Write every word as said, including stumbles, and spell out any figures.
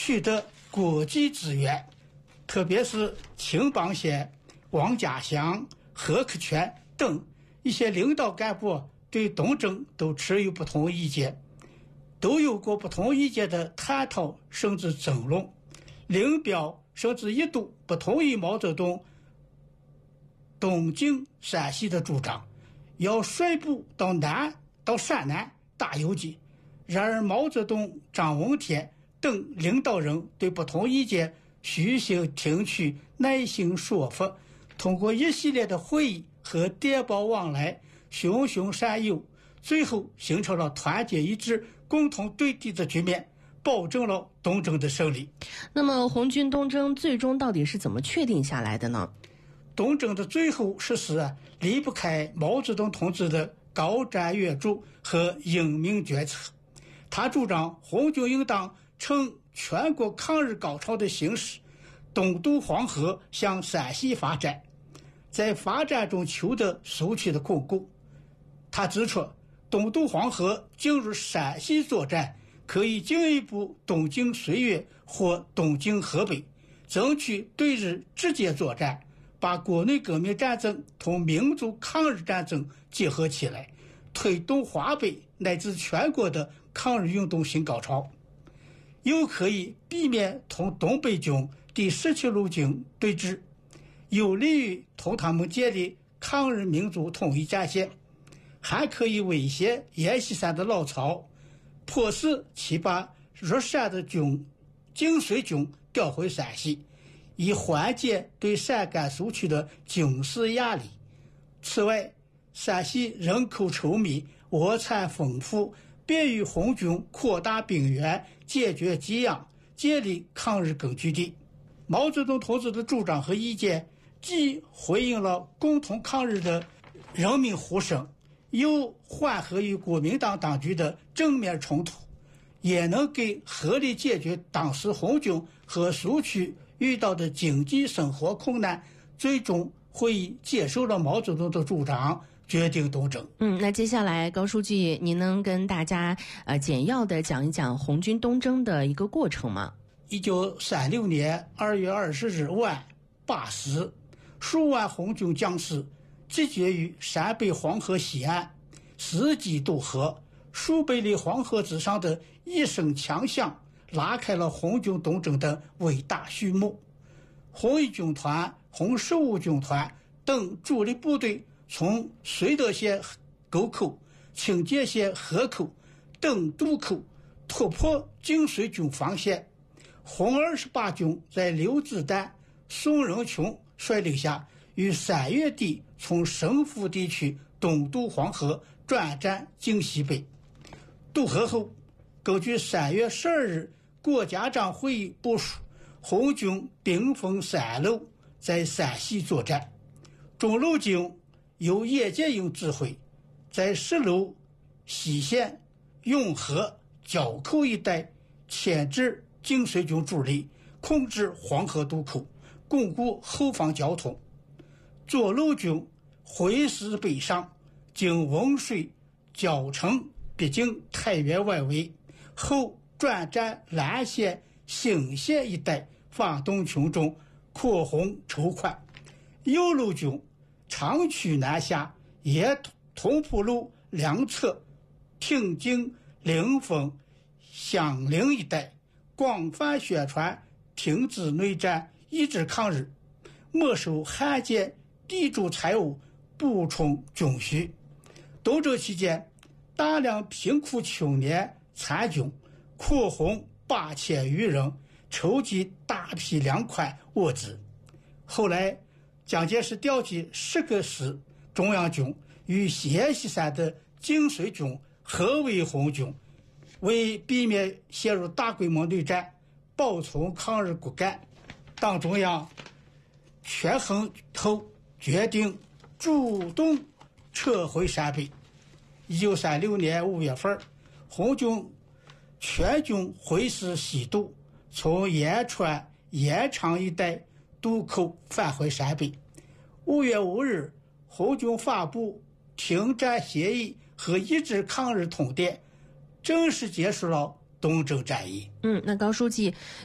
取得国际资源，特别是青邦县王家祥、何克全等一些领导干部对东征都持有不同意见，都有过不同意见的探讨甚至争论。林彪甚至一度不同意毛泽东东进陕西的主张，要率部到南到陕南打游击。然而毛泽东、张闻天等领导人对不同意见虚心听取，耐心说服，通过一系列的会议和电报往来，循循善诱，最后形成了团结一致、共同对敌的局面，保证了东征的胜利。 那么红军东征最终到底是怎么确定下来的呢？ 东征的最后实施啊，离不开毛泽东同志的高瞻远瞩和英明决策。他主张红军应当趁全国抗日高潮的形势，东渡黄河向陕西发展，在发展中求得苏区的巩固。他指出，东渡黄河进入陕西作战，可以进一步东进绥远或东进河北，争取对日直接作战，把国内革命战争同民族抗日战争结合起来，推动华北乃至全国的抗日运动新高潮，又可以避免同东北军第十七路军对峙，有利于同他们建立抗日民族统一战线，还可以威胁阎锡山的老巢，迫使其把入陕的军精髓军调回陕西，以缓解对陕甘苏区的军事压力。此外，陕西人口稠密，物产丰富，便于红军扩大兵源，解决给养，建立抗日根据地。毛泽东同志的主张和意见既回应了共同抗日的人民呼声，又缓和与国民党当局的正面冲突，也能给合理解决当时红军和苏区遇到的经济生活困难。最终会议接受了毛泽东的主张，决定东征。 嗯，那接下来高书记，您能跟大家呃简要的讲一讲红军东征的一个过程吗？ 一九三六年二月二十日晚八时，数万红军将士集结于陕北黄河西岸，伺机渡河。数百里黄河之上的一声枪响，拉开了红军东征的伟大序幕。红一军团、红十五军团等主力部队从绥德县沟口、清涧县河口等渡口突破晋绥军防线。红二十八军在刘子丹、宋仁琼率领下，于三月底从省府地区东渡黄河，转战晋西北。渡河后，根据三月十二日国家长会议部署，红军兵分三路在陕西作战。中路军由叶剑英指挥，在十路西线永和、交口一带牵制晋绥军主力，控制黄河渡口，巩固后方交通。左路军回师北上，经文水、谯城，逼近太原外围，后转战兰县、兴县一带，发动群众，扩洪筹款。右路军长驱南下，沿同蒲路两侧挺进临汾、襄陵一带，广泛宣传停止内战，抑制抗日，没收汉奸、地主财物，补充军需。东征期间，大量贫苦青年参军，扩洪八千余人，筹集大批粮款物资。后来蒋介石调集十个师中央军与阎锡山的晋绥军合围红军，为避免陷入大规模内战，保存抗日骨干，党中央权衡后决定主动撤回陕北。一九三六年五月份，红军全军回师西渡，从延川、延长一带渡口返回陕北。五月五日，红军发布停战协议和抑制抗日通电，正式结束了东征战役。 嗯，那高书记，